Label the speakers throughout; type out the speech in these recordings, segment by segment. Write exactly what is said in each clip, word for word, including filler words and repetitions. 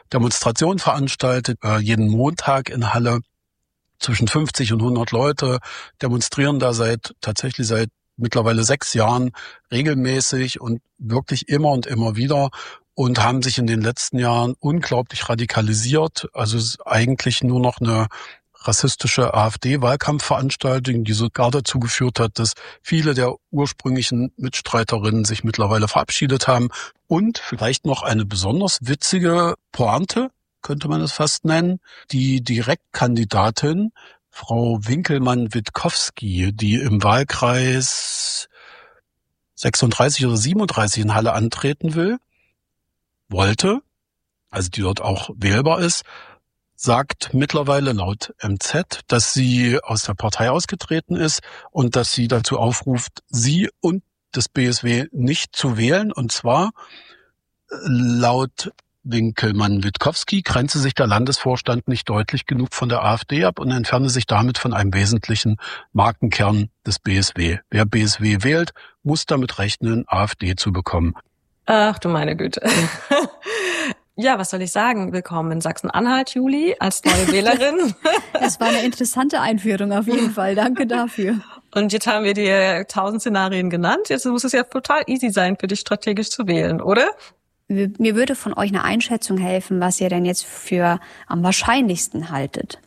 Speaker 1: Demonstrationen veranstaltet, äh, jeden Montag in Halle. Zwischen fünfzig und hundert Leute demonstrieren da seit tatsächlich seit mittlerweile sechs Jahren regelmäßig und wirklich immer und immer wieder und haben sich in den letzten Jahren unglaublich radikalisiert. Also es ist eigentlich nur noch eine rassistische AfD-Wahlkampfveranstaltung, die sogar dazu geführt hat, dass viele der ursprünglichen Mitstreiterinnen sich mittlerweile verabschiedet haben. Und vielleicht noch eine besonders witzige Pointe, könnte man es fast nennen. Die Direktkandidatin, Frau Winkelmann-Witkowski, die im Wahlkreis sechsunddreißig oder siebenunddreißig in Halle antreten will, wollte, also die dort auch wählbar ist, sagt mittlerweile laut M Z, dass sie aus der Partei ausgetreten ist und dass sie dazu aufruft, sie und das B S W nicht zu wählen. Und zwar laut Winkelmann-Witkowski grenze sich der Landesvorstand nicht deutlich genug von der AfD ab und entferne sich damit von einem wesentlichen Markenkern des B S W. Wer B S W wählt, muss damit rechnen, AfD zu bekommen.
Speaker 2: Ach du meine Güte. Ja, was soll ich sagen? Willkommen in Sachsen-Anhalt, Juli, als neue Wählerin.
Speaker 3: Das war eine interessante Einführung auf jeden Fall. Danke dafür.
Speaker 2: Und jetzt haben wir dir tausend Szenarien genannt. Jetzt muss es ja total easy sein, für dich strategisch zu wählen, oder?
Speaker 3: Mir würde von euch eine Einschätzung helfen, was ihr denn jetzt für am wahrscheinlichsten haltet.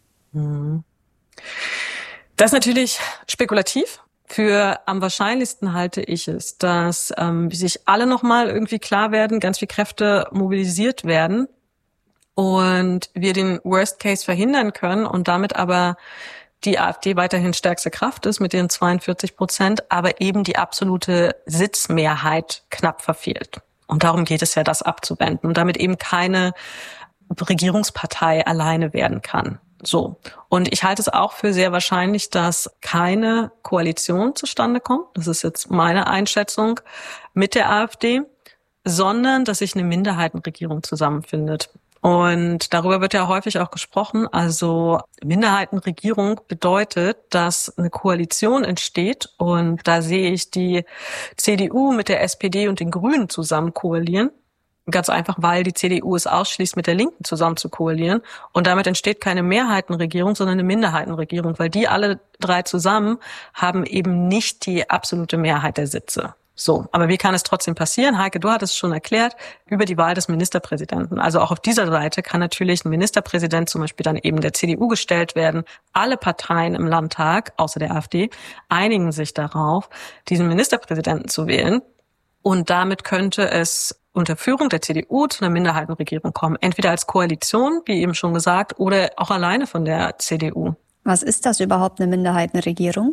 Speaker 2: Das ist natürlich spekulativ. Für am wahrscheinlichsten halte ich es, dass ähm, sich alle nochmal irgendwie klar werden, ganz viel Kräfte mobilisiert werden und wir den Worst Case verhindern können und damit aber die AfD weiterhin stärkste Kraft ist mit ihren zweiundvierzig Prozent, aber eben die absolute Sitzmehrheit knapp verfehlt. Und darum geht es ja, das abzuwenden und damit eben keine Regierungspartei alleine werden kann. So. Und ich halte es auch für sehr wahrscheinlich, dass keine Koalition zustande kommt. Das ist jetzt meine Einschätzung mit der AfD, sondern dass sich eine Minderheitenregierung zusammenfindet. Und darüber wird ja häufig auch gesprochen. Also Minderheitenregierung bedeutet, dass eine Koalition entsteht und da sehe ich die C D U mit der S P D und den Grünen zusammen koalieren. Ganz einfach, weil die C D U es ausschließt, mit der Linken zusammen zu koalieren. Und damit entsteht keine Mehrheitenregierung, sondern eine Minderheitenregierung, weil die alle drei zusammen haben eben nicht die absolute Mehrheit der Sitze. So, aber wie kann es trotzdem passieren? Heike, du hattest es schon erklärt, über die Wahl des Ministerpräsidenten. Also auch auf dieser Seite kann natürlich ein Ministerpräsident zum Beispiel dann eben der C D U gestellt werden. Alle Parteien im Landtag, außer der AfD, einigen sich darauf, diesen Ministerpräsidenten zu wählen. Und damit könnte es unter Führung der C D U zu einer Minderheitenregierung kommen. Entweder als Koalition, wie eben schon gesagt, oder auch alleine von der C D U.
Speaker 3: Was ist das überhaupt, eine Minderheitenregierung?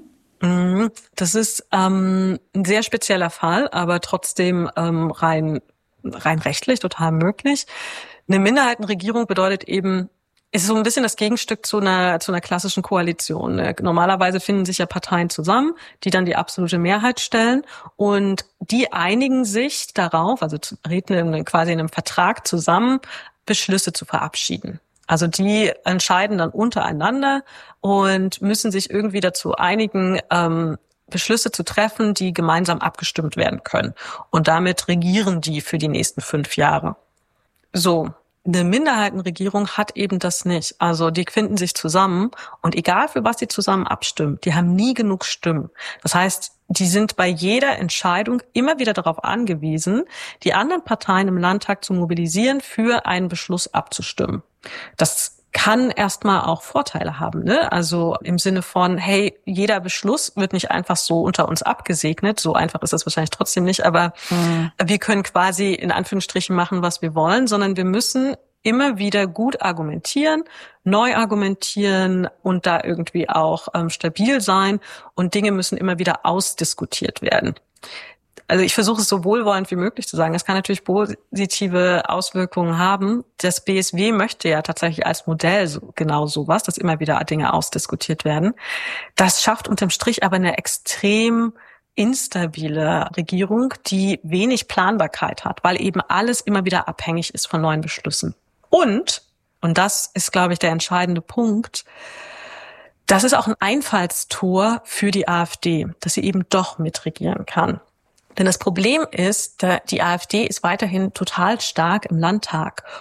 Speaker 2: Das ist ähm, ein sehr spezieller Fall, aber trotzdem ähm, rein rein rechtlich total möglich. Eine Minderheitenregierung bedeutet eben, ist so ein bisschen das Gegenstück zu einer zu einer klassischen Koalition. Normalerweise finden sich ja Parteien zusammen, die dann die absolute Mehrheit stellen und die einigen sich darauf, also treten quasi in einem Vertrag zusammen, Beschlüsse zu verabschieden. Also die entscheiden dann untereinander und müssen sich irgendwie dazu einigen, ähm, Beschlüsse zu treffen, die gemeinsam abgestimmt werden können. Und damit regieren die für die nächsten fünf Jahre. So, eine Minderheitenregierung hat eben das nicht. Also die finden sich zusammen und egal für was sie zusammen abstimmen, die haben nie genug Stimmen. Das heißt, die sind bei jeder Entscheidung immer wieder darauf angewiesen, die anderen Parteien im Landtag zu mobilisieren, für einen Beschluss abzustimmen. Das kann erstmal auch Vorteile haben, ne? Also im Sinne von, hey, jeder Beschluss wird nicht einfach so unter uns abgesegnet. So einfach ist das wahrscheinlich trotzdem nicht, aber mhm. wir können quasi in Anführungsstrichen machen, was wir wollen, sondern wir müssen immer wieder gut argumentieren, neu argumentieren und da irgendwie auch ähm, stabil sein und Dinge müssen immer wieder ausdiskutiert werden. Also ich versuche es so wohlwollend wie möglich zu sagen. Es kann natürlich positive Auswirkungen haben. Das B S W möchte ja tatsächlich als Modell so, genau sowas, dass immer wieder Dinge ausdiskutiert werden. Das schafft unterm Strich aber eine extrem instabile Regierung, die wenig Planbarkeit hat, weil eben alles immer wieder abhängig ist von neuen Beschlüssen. Und, und das ist, glaube ich, der entscheidende Punkt, das ist auch ein Einfallstor für die AfD, dass sie eben doch mitregieren kann. Denn das Problem ist, die AfD ist weiterhin total stark im Landtag